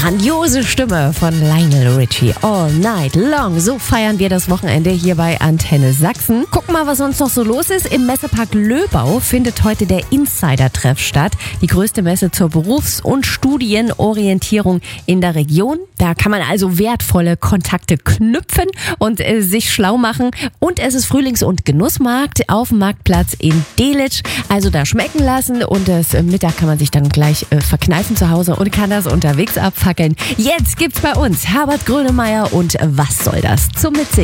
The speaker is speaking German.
grandiose Stimme von Lionel Richie. All night long. So feiern wir das Wochenende hier bei Antenne Sachsen. Gucken mal, was sonst noch so los ist. Im Messepark Löbau findet heute der Insider-Treff statt. Die größte Messe zur Berufs- und Studienorientierung in der Region. Da kann man also wertvolle Kontakte knüpfen und sich schlau machen. Und es ist Frühlings- und Genussmarkt auf dem Marktplatz in Delitzsch. Also da schmecken lassen und das Mittag kann man sich dann gleich verkneifen zu Hause und kann das unterwegs abfackeln. Jetzt gibt's bei uns Herbert Grönemeyer und Was soll das zum Mitsingen?